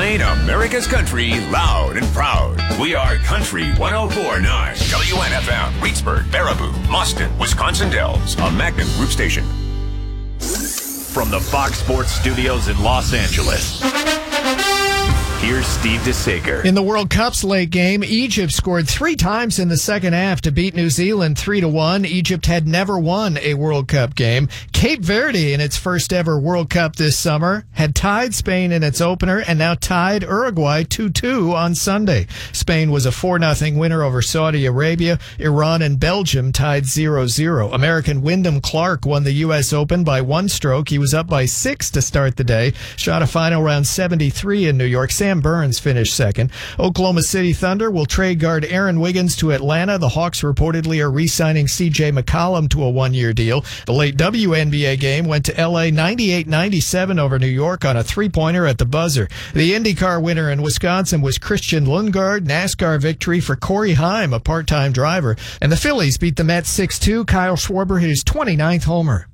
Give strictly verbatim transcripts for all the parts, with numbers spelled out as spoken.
Playing America's country loud and proud. We are Country one oh four point nine. W N F M, Reedsburg, Baraboo, Boston, Wisconsin Dells. A Magnum Group station. From the Fox Sports Studios in Los Angeles, here's Steve DeSager. In the World Cup's late game, Egypt scored three times in the second half to beat New Zealand three to one. Egypt had never won a World Cup game. Cape Verde, in its first ever World Cup this summer, had tied Spain in its opener and now tied Uruguay two two on Sunday. Spain was a four nothing winner over Saudi Arabia. Iran and Belgium tied zero zero. American Wyndham Clark won the U S Open by one stroke. He was up by six to start the day. Shot a final round seventy-three in New York. Sam Burns finished second. Oklahoma City Thunder will trade guard Aaron Wiggins to Atlanta. The Hawks reportedly are re-signing C J McCollum to a one-year deal. The late W N B A game went to L A ninety-eight ninety-seven over New York on a three-pointer at the buzzer. The IndyCar winner in Wisconsin was Christian Lundgaard. NASCAR victory for Corey Heim, a part-time driver. And the Phillies beat the Mets six two. Kyle Schwarber hit his twenty-ninth homer.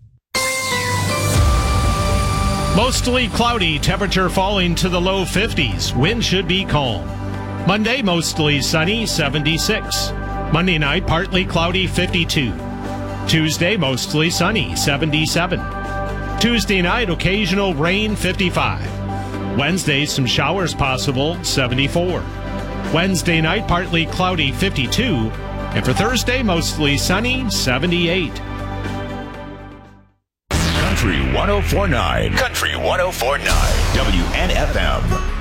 Mostly cloudy, temperature falling to the low fifties. Wind should be calm. Monday, mostly sunny, seventy-six. Monday night, partly cloudy, fifty-two. Tuesday, mostly sunny, seventy-seven. Tuesday night, occasional rain, fifty-five. Wednesday, some showers possible, seventy-four. Wednesday night, partly cloudy, fifty-two. And for Thursday, mostly sunny, seventy-eight. Country one oh four point nine. Country one oh four point nine. W N F M.